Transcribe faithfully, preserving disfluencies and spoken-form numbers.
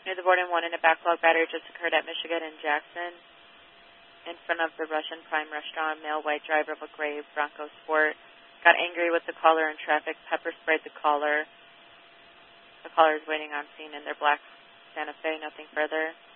Near the board and one in a backlog battery just occurred at Michigan and Jackson. In front of the Russian Prime Restaurant, male white driver of a gray Bronco Sport got angry with the caller in traffic, pepper sprayed the caller. The caller is waiting on scene in their black Santa Fe, nothing further.